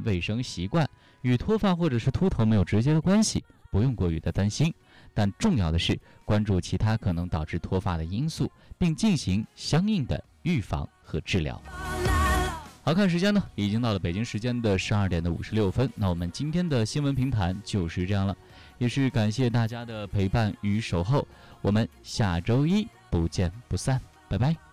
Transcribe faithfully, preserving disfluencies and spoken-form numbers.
卫生习惯，与脱发或者是秃头没有直接的关系，不用过于的担心。但重要的是关注其他可能导致脱发的因素，并进行相应的预防和治疗。好，看时间呢，已经到了北京时间的十二点的五十六分。那我们今天的新闻评谈就是这样了，也是感谢大家的陪伴与守候。我们下周一不见不散，拜拜。